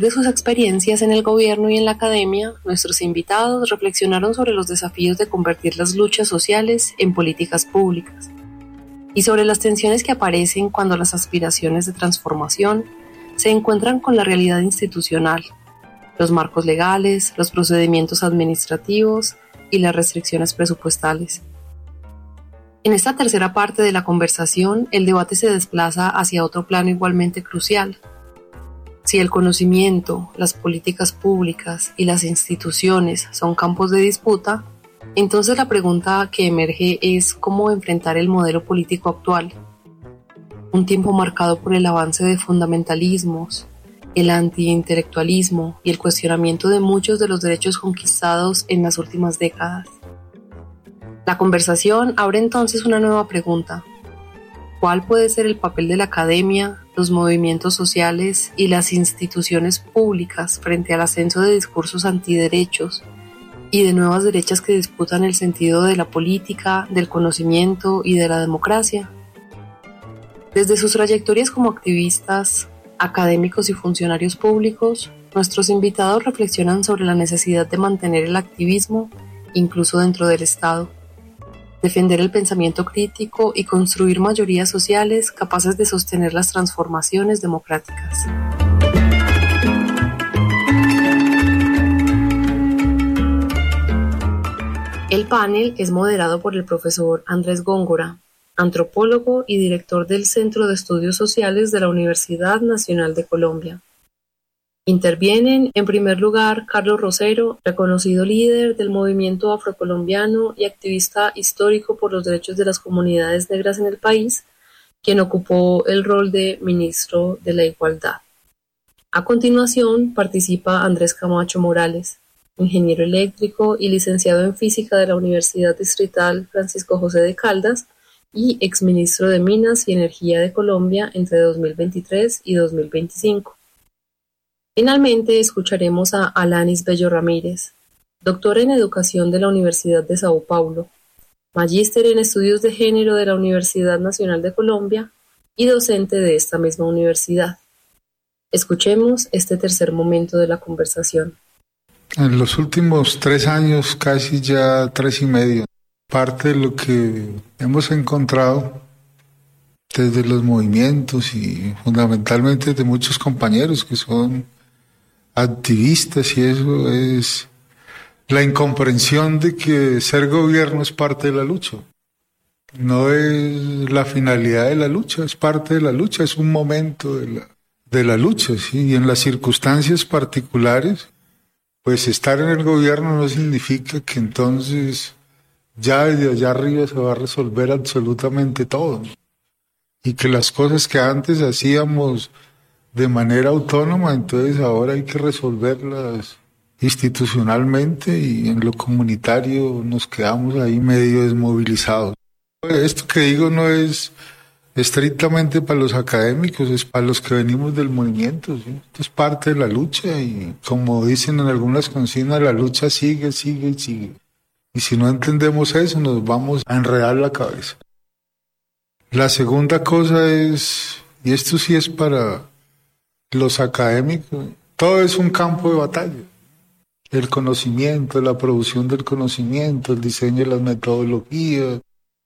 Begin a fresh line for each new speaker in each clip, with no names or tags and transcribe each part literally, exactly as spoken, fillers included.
de sus experiencias en el gobierno y en la academia, nuestros invitados reflexionaron sobre los desafíos de convertir las luchas sociales en políticas públicas y sobre las tensiones que aparecen cuando las aspiraciones de transformación se encuentran con la realidad institucional, los marcos legales, los procedimientos administrativos y las restricciones presupuestales. En esta tercera parte de la conversación, el debate se desplaza hacia otro plano igualmente crucial. Si el conocimiento, las políticas públicas y las instituciones son campos de disputa, entonces la pregunta que emerge es cómo enfrentar el modelo político actual. Un tiempo marcado por el avance de fundamentalismos, el antiintelectualismo y el cuestionamiento de muchos de los derechos conquistados en las últimas décadas. La conversación abre entonces una nueva pregunta. ¿Cuál puede ser el papel de la academia, los movimientos sociales y las instituciones públicas frente al ascenso de discursos antiderechos y de nuevas derechas que disputan el sentido de la política, del conocimiento y de la democracia? Desde sus trayectorias como activistas, académicos y funcionarios públicos, nuestros invitados reflexionan sobre la necesidad de mantener el activismo incluso dentro del Estado, defender el pensamiento crítico y construir mayorías sociales capaces de sostener las transformaciones democráticas. El panel es moderado por el profesor Andrés Góngora, antropólogo y director del Centro de Estudios Sociales de la Universidad Nacional de Colombia. Intervienen, en primer lugar, Carlos Rosero, reconocido líder del movimiento afrocolombiano y activista histórico por los derechos de las comunidades negras en el país, quien ocupó el rol de ministro de la Igualdad. A continuación, participa Andrés Camacho Morales, ingeniero eléctrico y licenciado en física de la Universidad Distrital Francisco José de Caldas y exministro de Minas y Energía de Colombia entre dos mil veintitrés y dos mil veinticinco. Finalmente, escucharemos a Alanis Bello Ramírez, doctora en Educación de la Universidad de Sao Paulo, magíster en Estudios de Género de la Universidad Nacional de Colombia y docente de esta misma universidad. Escuchemos este tercer momento de la conversación.
En los últimos tres años, casi ya tres y medio, parte de lo que hemos encontrado desde los movimientos y fundamentalmente de muchos compañeros que son activistas y eso es la incomprensión de que ser gobierno es parte de la lucha. No es la finalidad de la lucha, es parte de la lucha, es un momento de la, de la lucha, ¿sí? Y en las circunstancias particulares, pues estar en el gobierno no significa que entonces ya desde allá arriba se va a resolver absolutamente todo. Y que las cosas que antes hacíamos de manera autónoma, entonces ahora hay que resolverlas institucionalmente y en lo comunitario nos quedamos ahí medio desmovilizados. Esto que digo no es estrictamente para los académicos, es para los que venimos del movimiento, ¿sí? Esto es parte de la lucha y como dicen en algunas consignas, la lucha sigue, sigue y sigue. Y si no entendemos eso, nos vamos a enredar la cabeza. La segunda cosa es, y esto sí es para los académicos, todo es un campo de batalla. El conocimiento, la producción del conocimiento, el diseño de las metodologías,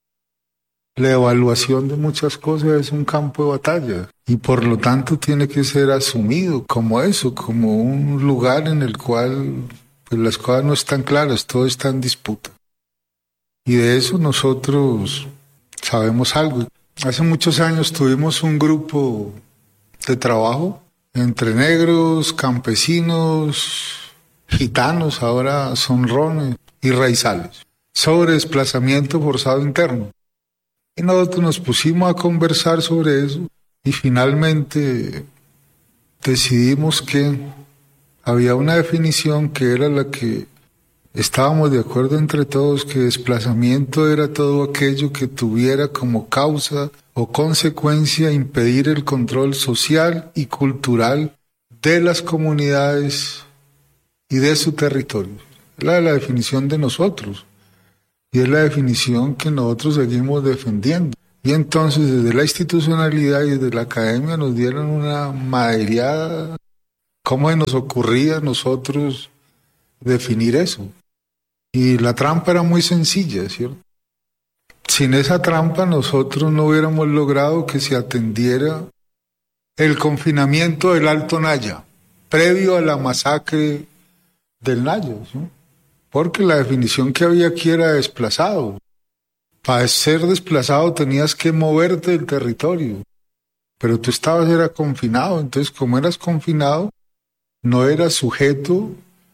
la evaluación de muchas cosas es un campo de batalla y por lo tanto tiene que ser asumido como eso, como un lugar en el cual pues, las cosas no están claras, todo está en disputa. Y de eso nosotros sabemos algo. Hace muchos años tuvimos un grupo de trabajo entre negros, campesinos, gitanos, ahora sonrones y raizales, sobre desplazamiento forzado interno. Y nosotros nos pusimos a conversar sobre eso y finalmente decidimos que había una definición que era la que estábamos de acuerdo entre todos, que desplazamiento era todo aquello que tuviera como causa o consecuencia impedir el control social y cultural de las comunidades y de su territorio. Es la, la definición de nosotros y es la definición que nosotros seguimos defendiendo. Y entonces desde la institucionalidad y desde la academia nos dieron una madreada ¿Cómo se nos ocurría a nosotros definir eso? Y la trampa era muy sencilla, ¿cierto? Sin esa trampa nosotros no hubiéramos logrado que se atendiera el confinamiento del Alto Naya, previo a la masacre del Nayo, ¿sí? Porque la definición que había aquí era desplazado. Para ser desplazado tenías que moverte del territorio, pero tú estabas era confinado, entonces como eras confinado, no eras sujeto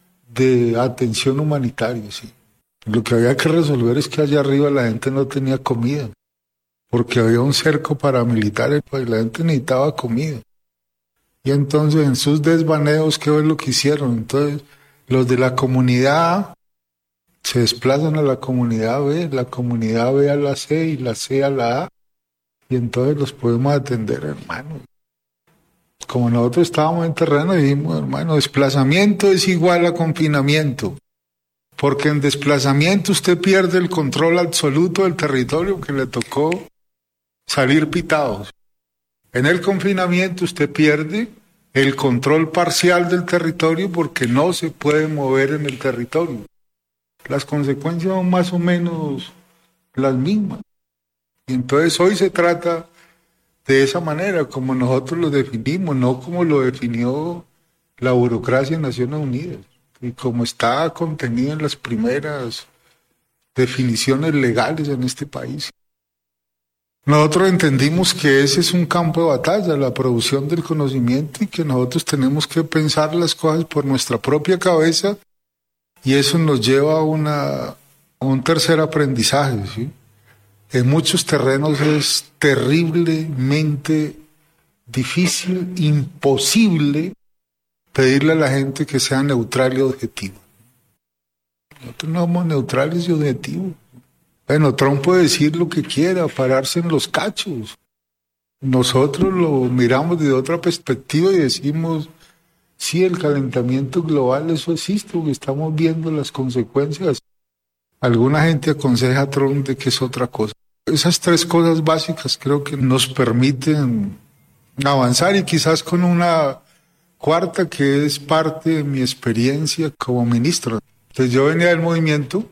de atención humanitaria, ¿sí? Lo que había que resolver es que allá arriba la gente no tenía comida, porque había un cerco paramilitar y la gente necesitaba comida. Y entonces en sus desvaneos, ¿qué es lo que hicieron? Entonces los de la comunidad A se desplazan a la comunidad B, la comunidad B a la C y la C a la A, y entonces los podemos atender, hermano. Como nosotros estábamos en terreno, dijimos, hermano, desplazamiento es igual a confinamiento, porque en desplazamiento usted pierde el control absoluto del territorio que le tocó salir pitados. En el confinamiento usted pierde el control parcial del territorio porque no se puede mover en el territorio. Las consecuencias son más o menos las mismas. Y entonces hoy se trata de esa manera, como nosotros lo definimos, no como lo definió la burocracia en Naciones Unidas, y como está contenido en las primeras definiciones legales en este país. Nosotros entendimos que ese es un campo de batalla, la producción del conocimiento, y que nosotros tenemos que pensar las cosas por nuestra propia cabeza, y eso nos lleva a, una, a un tercer aprendizaje, ¿sí? En muchos terrenos es terriblemente difícil, imposible pedirle a la gente que sea neutral y objetivo. Nosotros no somos neutrales y objetivos. Bueno, Trump puede decir lo que quiera, pararse en los cachos. Nosotros lo miramos desde otra perspectiva y decimos, sí, el calentamiento global, eso existe, porque estamos viendo las consecuencias. Alguna gente aconseja a Trump de que es otra cosa. Esas tres cosas básicas creo que nos permiten avanzar, y quizás con una cuarta que es parte de mi experiencia como ministro. Entonces yo venía del movimiento,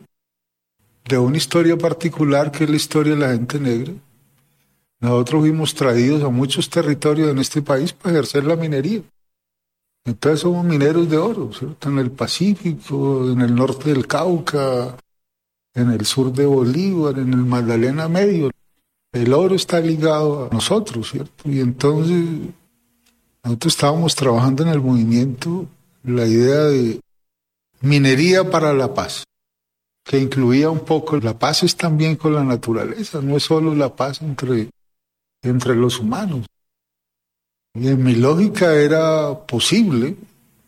de una historia particular que es la historia de la gente negra. Nosotros fuimos traídos a muchos territorios en este país para ejercer la minería. Entonces somos mineros de oro, ¿cierto? En el Pacífico, en el norte del Cauca, en el sur de Bolívar, en el Magdalena Medio. El oro está ligado a nosotros, ¿cierto? Y entonces nosotros estábamos trabajando en el movimiento la idea de minería para la paz, que incluía un poco, la paz es también con la naturaleza, no es solo la paz entre, entre los humanos. Y en mi lógica era posible,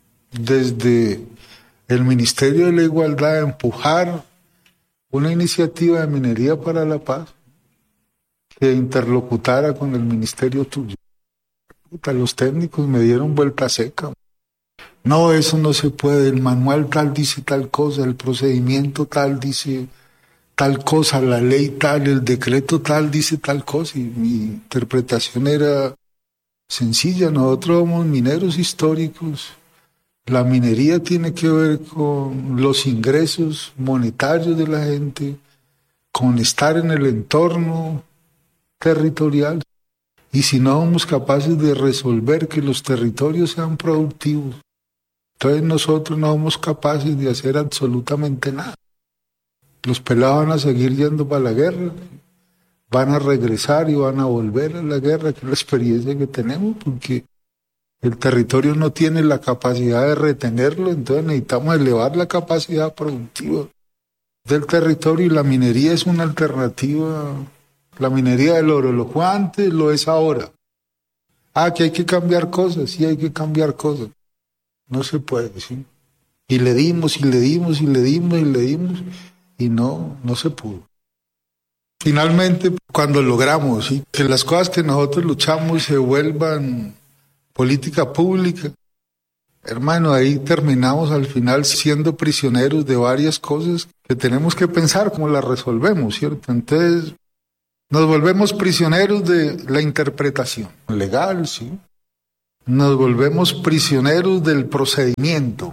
desde el Ministerio de la Igualdad, empujar una iniciativa de minería para la paz que interlocutara con el ministerio tuyo. Los técnicos me dieron vuelta seca. No, eso no se puede, el manual tal dice tal cosa, el procedimiento tal dice tal cosa, la ley tal, el decreto tal dice tal cosa, y mi interpretación era sencilla. Nosotros somos mineros históricos, la minería tiene que ver con los ingresos monetarios de la gente, con estar en el entorno territorial, y si no somos capaces de resolver que los territorios sean productivos, entonces nosotros no somos capaces de hacer absolutamente nada. Los pelados van a seguir yendo para la guerra, van a regresar y van a volver a la guerra, que es la experiencia que tenemos, porque el territorio no tiene la capacidad de retenerlo, entonces necesitamos elevar la capacidad productiva del territorio, y la minería es una alternativa. La minería del oro lo fue antes, lo es ahora. Ah, que hay que cambiar cosas, sí hay que cambiar cosas. No se puede, ¿sí? Y le dimos, y le dimos, y le dimos, y le dimos, y no, no se pudo. Finalmente, cuando logramos, ¿sí?, que las cosas que nosotros luchamos se vuelvan política pública, hermano, ahí terminamos al final siendo prisioneros de varias cosas que tenemos que pensar cómo las resolvemos, ¿cierto? Entonces, nos volvemos prisioneros de la interpretación legal, ¿sí? nos volvemos prisioneros del procedimiento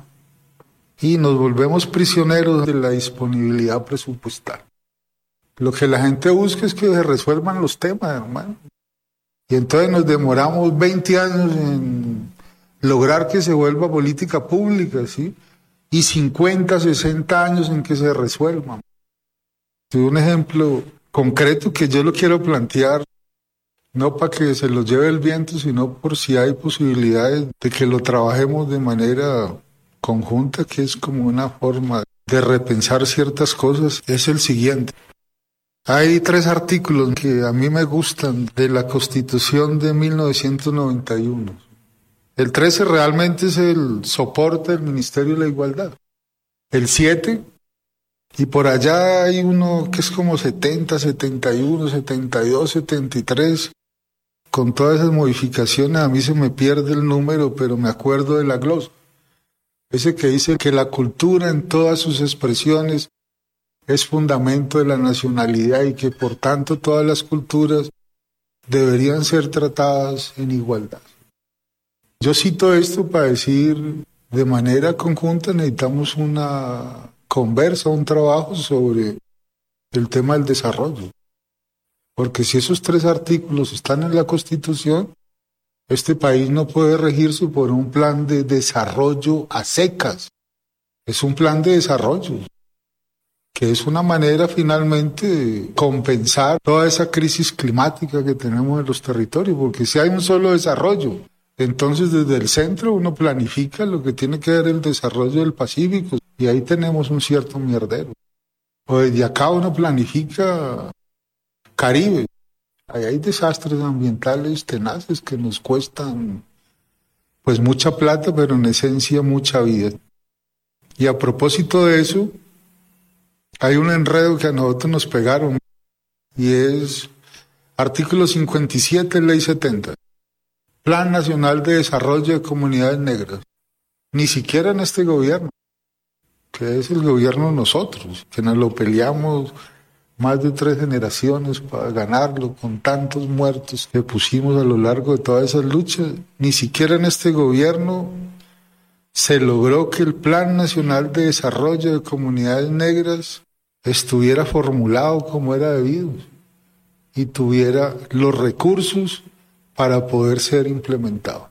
y nos volvemos prisioneros de la disponibilidad presupuestal. Lo que la gente busca es que se resuelvan los temas, hermano. Y entonces nos demoramos veinte años en lograr que se vuelva política pública, ¿sí? Y cincuenta, sesenta años en que se resuelvan. Un ejemplo concreto que yo lo quiero plantear, no para que se lo lleve el viento, sino por si hay posibilidades de que lo trabajemos de manera conjunta, que es como una forma de repensar ciertas cosas, es el siguiente. Hay tres artículos que a mí me gustan de la Constitución de mil novecientos noventa y uno. El trece realmente es el soporte del Ministerio de la Igualdad. El siete, y por allá hay uno que es como setenta, setenta y uno, setenta y dos, setenta y tres. Con todas esas modificaciones a mí se me pierde el número, pero me acuerdo de la glosa. Ese que dice que la cultura en todas sus expresiones es fundamento de la nacionalidad y que por tanto todas las culturas deberían ser tratadas en igualdad. Yo cito esto para decir, de manera conjunta necesitamos una conversa, un trabajo sobre el tema del desarrollo. Porque si esos tres artículos están en la Constitución, este país no puede regirse por un plan de desarrollo a secas. Es un plan de desarrollo, que es una manera finalmente de compensar toda esa crisis climática que tenemos en los territorios, porque si hay un solo desarrollo, entonces desde el centro uno planifica lo que tiene que ver el desarrollo del Pacífico, y ahí tenemos un cierto mierdero. O desde acá uno planifica Caribe, ahí hay desastres ambientales tenaces que nos cuestan pues mucha plata, pero en esencia mucha vida. Y a propósito de eso, hay un enredo que a nosotros nos pegaron, y es artículo cincuenta y siete, ley setenta. Plan Nacional de Desarrollo de Comunidades Negras. Ni siquiera en este gobierno, que es el gobierno de nosotros, que nos lo peleamos más de tres generaciones para ganarlo, con tantos muertos que pusimos a lo largo de todas esas luchas. Ni siquiera en este gobierno se logró que el Plan Nacional de Desarrollo de Comunidades Negras estuviera formulado como era debido y tuviera los recursos para poder ser implementado.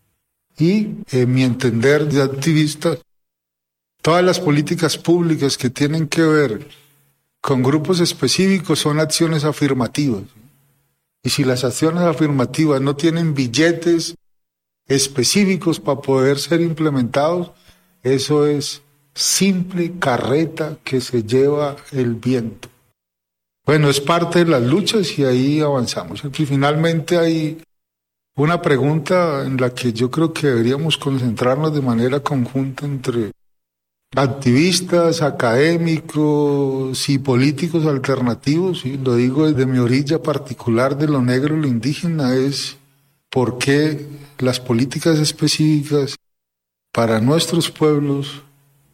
Y, en mi entender de activista, todas las políticas públicas que tienen que ver con grupos específicos son acciones afirmativas. Y si las acciones afirmativas no tienen billetes específicos para poder ser implementados, eso es simple carreta que se lleva el viento. Bueno, es parte de las luchas y ahí avanzamos. Y finalmente hay una pregunta en la que yo creo que deberíamos concentrarnos de manera conjunta entre activistas, académicos y políticos alternativos, y lo digo desde mi orilla particular de lo negro y lo indígena, es por qué las políticas específicas para nuestros pueblos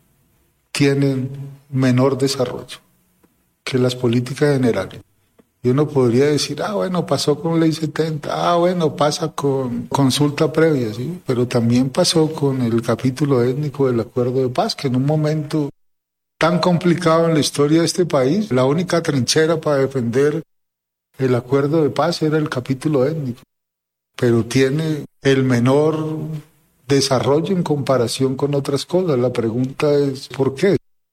tienen menor desarrollo que las políticas generales. Y uno podría decir, ah, bueno, pasó con Ley setenta, ah, bueno, pasa con consulta previa, ¿sí? Pero también pasó con el capítulo étnico del Acuerdo de Paz, que en un momento tan complicado en la historia de este país, la única trinchera para defender el Acuerdo de Paz era el capítulo étnico, pero tiene el menor desarrollo en comparación con otras cosas. La pregunta es, ¿por qué?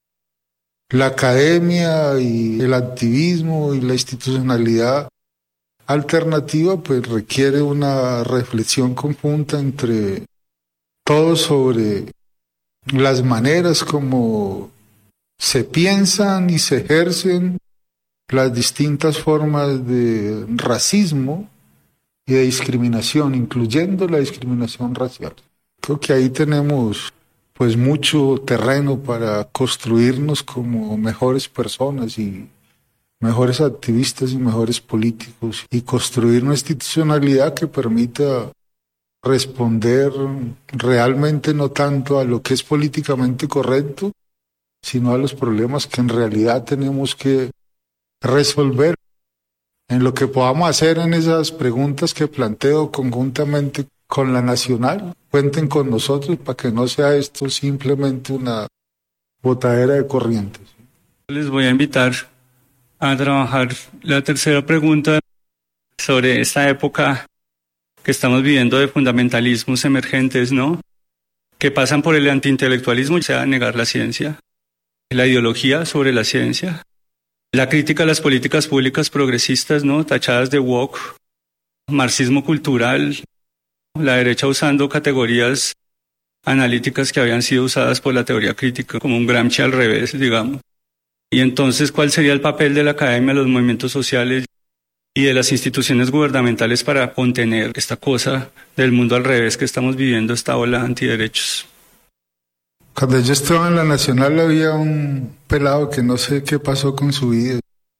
La academia y el activismo y la institucionalidad alternativa pues requiere una reflexión conjunta entre todos sobre las maneras como se piensan y se ejercen las distintas formas de racismo y de discriminación, incluyendo la discriminación racial. Creo que ahí tenemos pues mucho terreno para construirnos como mejores personas y mejores activistas y mejores políticos, y construir una institucionalidad que permita responder realmente no tanto a lo que es políticamente correcto, sino a los problemas que en realidad tenemos que resolver. En lo que podamos hacer en esas preguntas que planteo conjuntamente con la nacional. Cuenten con nosotros para que no sea esto simplemente una botadera de corrientes.
Les voy a invitar a trabajar la tercera pregunta sobre esta época que estamos viviendo de fundamentalismos emergentes, ¿no? Que pasan por el antiintelectualismo, o sea, negar la ciencia, la ideología sobre la ciencia, la crítica a las políticas públicas progresistas, ¿no? Tachadas de woke, marxismo cultural, la derecha usando categorías analíticas que habían sido usadas por la teoría crítica, como un Gramsci al revés, digamos. Y entonces, ¿cuál sería el papel de la academia, los movimientos sociales y de las instituciones gubernamentales para contener esta cosa del mundo al revés que estamos viviendo, esta ola antiderechos?
Cuando yo estaba en la Nacional había un pelado que no sé qué pasó con su vida.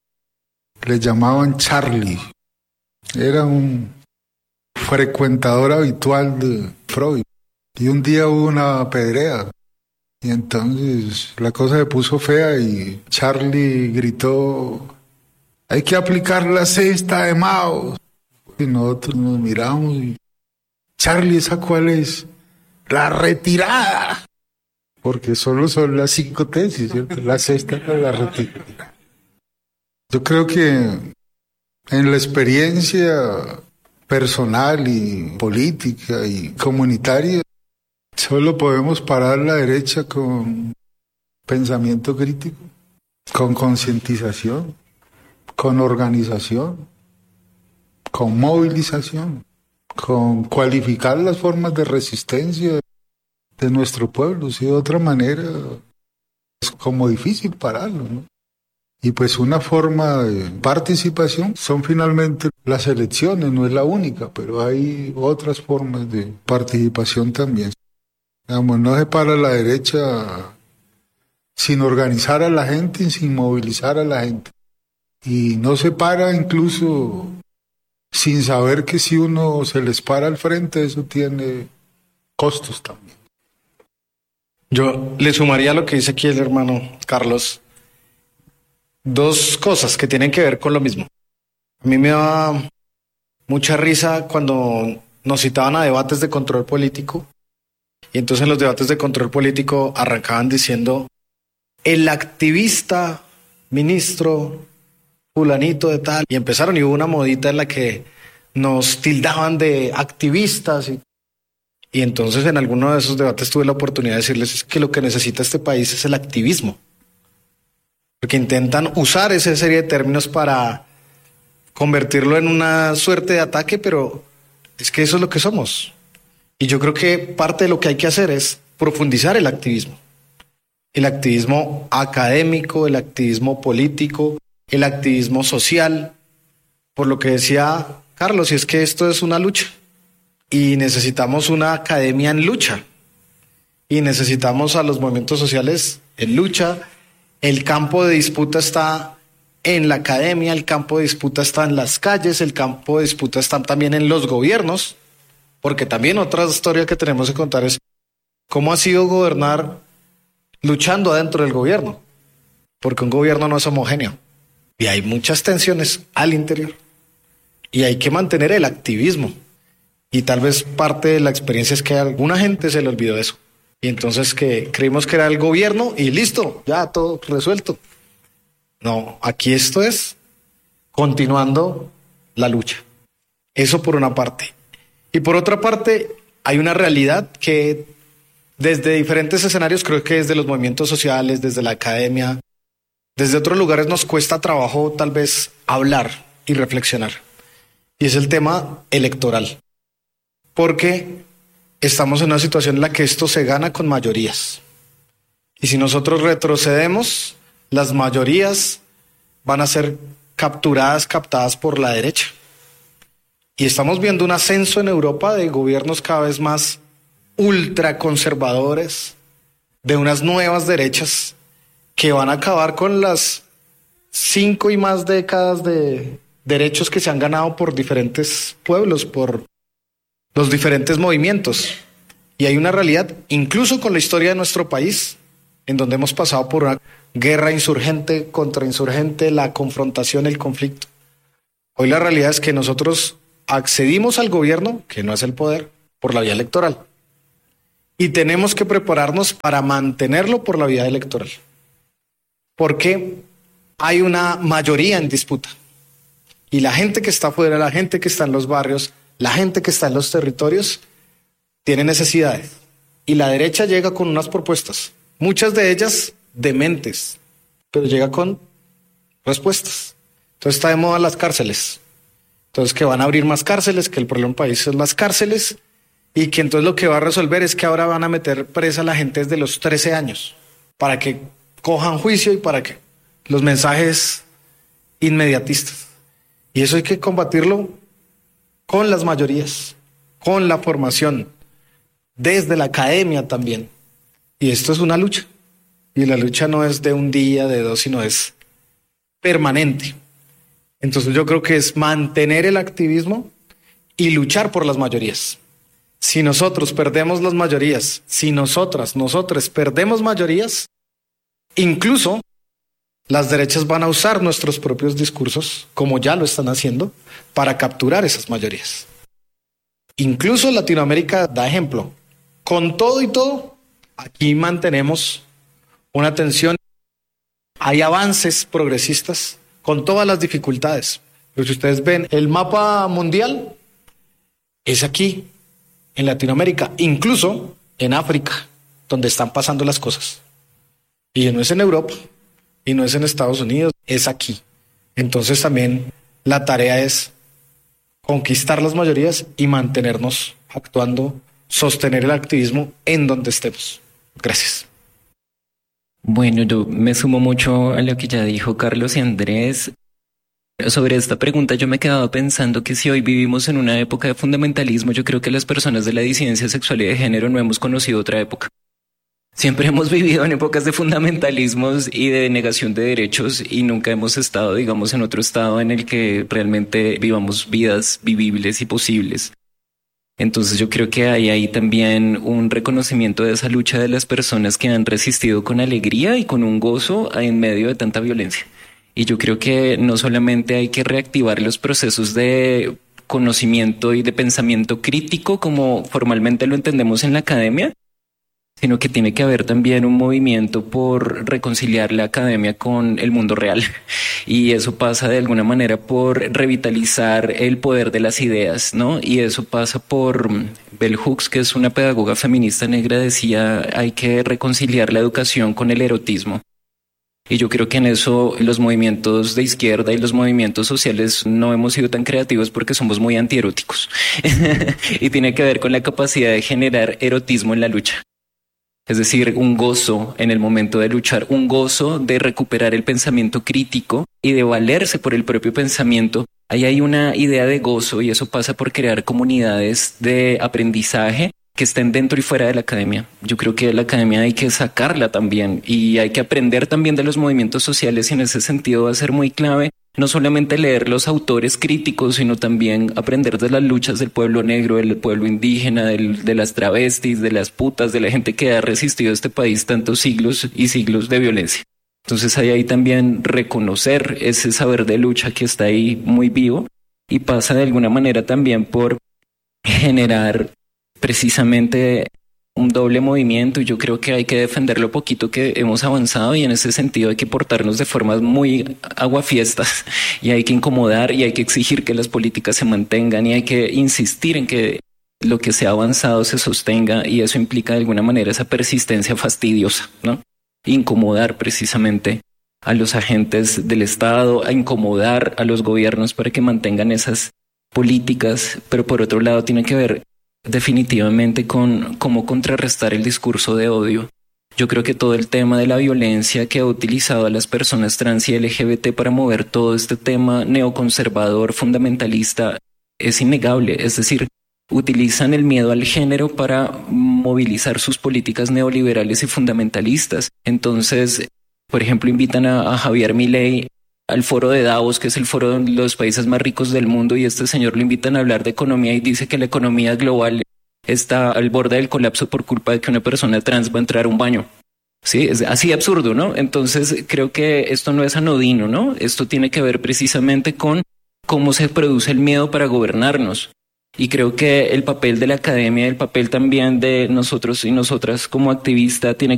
Le llamaban Charlie. Era un frecuentador habitual de Freud. Y un día hubo una pedrea. Y entonces la cosa se puso fea y Charlie gritó: hay que aplicar la cesta de Mao. Y nosotros nos miramos y: Charlie, ¿esa cuál es? La retirada. Porque solo son las cinco tesis, ¿cierto? La sexta es la retirada. Yo creo que en la experiencia personal y política y comunitaria, solo podemos parar la derecha con pensamiento crítico, con concientización, con organización, con movilización, con cualificar las formas de resistencia de nuestro pueblo. Si de otra manera es como difícil pararlo, ¿no? Y pues una forma de participación son finalmente las elecciones, no es la única, pero hay otras formas de participación también. Digamos, no se para la derecha sin organizar a la gente y sin movilizar a la gente. Y no se para incluso sin saber que si uno se les para al frente, eso tiene costos también.
Yo le sumaría a lo que dice aquí el hermano Carlos dos cosas que tienen que ver con lo mismo. A mí me da mucha risa cuando nos citaban a debates de control político y entonces en los debates de control político arrancaban diciendo: el activista ministro fulanito de tal, y empezaron y hubo una modita en la que nos tildaban de activistas y, y entonces en alguno de esos debates tuve la oportunidad de decirles que lo que necesita este país es el activismo, porque intentan usar esa serie de términos para convertirlo en una suerte de ataque, pero es que eso es lo que somos. Y yo creo que parte de lo que hay que hacer es profundizar el activismo. El activismo académico, el activismo político, el activismo social. Por lo que decía Carlos, y es que esto es una lucha. Y necesitamos una academia en lucha. Y necesitamos a los movimientos sociales en lucha. El campo de disputa está en la academia, el campo de disputa está en las calles, el campo de disputa está también en los gobiernos, porque también otra historia que tenemos que contar es cómo ha sido gobernar luchando adentro del gobierno, porque un gobierno no es homogéneo y hay muchas tensiones al interior y hay que mantener el activismo. Y tal vez parte de la experiencia es que a alguna gente se le olvidó eso. Y entonces que creímos que era el gobierno y listo, ya todo resuelto. No, aquí esto es continuando la lucha. Eso por una parte. Y por otra parte, hay una realidad que desde diferentes escenarios, creo que desde los movimientos sociales, desde la academia, desde otros lugares nos cuesta trabajo tal vez hablar y reflexionar. Y es el tema electoral. Porque estamos en una situación en la que esto se gana con mayorías. Y si nosotros retrocedemos, las mayorías van a ser capturadas, captadas por la derecha. Y estamos viendo un ascenso en Europa de gobiernos cada vez más ultraconservadores, de unas nuevas derechas que van a acabar con las cinco y más décadas de derechos que se han ganado por diferentes pueblos, por los diferentes movimientos. Y hay una realidad, incluso con la historia de nuestro país, en donde hemos pasado por una guerra insurgente contra insurgente, la confrontación, el conflicto. Hoy la realidad es que nosotros accedimos al gobierno, que no es el poder, por la vía electoral. Y tenemos que prepararnos para mantenerlo por la vía electoral. Porque hay una mayoría en disputa. Y la gente que está afuera, la gente que está en los barrios, la gente que está en los territorios, tiene necesidades. Y la derecha llega con unas propuestas, muchas de ellas dementes, pero llega con respuestas. Entonces está de moda las cárceles. Entonces que van a abrir más cárceles, que el problema del país es las cárceles, y que entonces lo que va a resolver es que ahora van a meter presa a la gente desde los trece años, para que cojan juicio y para que los mensajes inmediatistas. Y eso hay que combatirlo con las mayorías, con la formación, desde la academia también. Y esto es una lucha. Y la lucha no es de un día, de dos, sino es permanente. Entonces yo creo que es mantener el activismo y luchar por las mayorías. Si nosotros perdemos las mayorías, si nosotras, nosotros perdemos mayorías, incluso las derechas van a usar nuestros propios discursos, como ya lo están haciendo, para capturar esas mayorías. Incluso Latinoamérica da ejemplo. Con todo y todo, aquí mantenemos una tensión. Hay avances progresistas con todas las dificultades. Pero si ustedes ven el mapa mundial, es aquí, en Latinoamérica, incluso en África, donde están pasando las cosas. Y no es en Europa, y no es en Estados Unidos, es aquí. Entonces también la tarea es conquistar las mayorías y mantenernos actuando, sostener el activismo en donde estemos. Gracias.
Bueno, yo me sumo mucho a lo que ya dijo Carlos y Andrés. Sobre esta pregunta yo me he quedado pensando que si hoy vivimos en una época de fundamentalismo, yo creo que las personas de la disidencia sexual y de género no hemos conocido otra época. Siempre hemos vivido en épocas de fundamentalismos y de negación de derechos y nunca hemos estado, digamos, en otro estado en el que realmente vivamos vidas vivibles y posibles. Entonces yo creo que hay ahí también un reconocimiento de esa lucha de las personas que han resistido con alegría y con un gozo en medio de tanta violencia. Y yo creo que no solamente hay que reactivar los procesos de conocimiento y de pensamiento crítico como formalmente lo entendemos en la academia, sino que tiene que haber también un movimiento por reconciliar la academia con el mundo real. Y eso pasa de alguna manera por revitalizar el poder de las ideas, ¿no? Y eso pasa por Bell Hooks, que es una pedagoga feminista negra, decía, hay que reconciliar la educación con el erotismo. Y yo creo que en eso los movimientos de izquierda y los movimientos sociales no hemos sido tan creativos porque somos muy antieróticos. Y tiene que ver con la capacidad de generar erotismo en la lucha. Es decir, un gozo en el momento de luchar, un gozo de recuperar el pensamiento crítico y de valerse por el propio pensamiento. Ahí hay una idea de gozo y eso pasa por crear comunidades de aprendizaje que estén dentro y fuera de la academia. Yo creo que la academia hay que sacarla también y hay que aprender también de los movimientos sociales y en ese sentido va a ser muy clave no solamente leer los autores críticos, sino también aprender de las luchas del pueblo negro, del pueblo indígena, del, de las travestis, de las putas, de la gente que ha resistido a este país tantos siglos y siglos de violencia. Entonces hay ahí también reconocer ese saber de lucha que está ahí muy vivo y pasa de alguna manera también por generar precisamente un doble movimiento y yo creo que hay que defender lo poquito que hemos avanzado y en ese sentido hay que portarnos de formas muy aguafiestas y hay que incomodar y hay que exigir que las políticas se mantengan y hay que insistir en que lo que se ha avanzado se sostenga y eso implica de alguna manera esa persistencia fastidiosa, ¿no? Incomodar precisamente a los agentes del Estado, a incomodar a los gobiernos para que mantengan esas políticas, pero por otro lado tiene que ver definitivamente con cómo contrarrestar el discurso de odio. Yo creo que todo el tema de la violencia que ha utilizado a las personas trans y L G B T para mover todo este tema neoconservador, fundamentalista, es innegable. Es decir, utilizan el miedo al género para movilizar sus políticas neoliberales y fundamentalistas. Entonces, por ejemplo, invitan a, a Javier Milei al foro de Davos, que es el foro de los países más ricos del mundo, y este señor lo invitan a hablar de economía y dice que la economía global está al borde del colapso por culpa de que una persona trans va a entrar a un baño. Sí, es así absurdo, ¿no? Entonces creo que esto no es anodino, ¿no? Esto tiene que ver precisamente con cómo se produce el miedo para gobernarnos. Y creo que el papel de la academia, el papel también de nosotros y nosotras como activistas tiene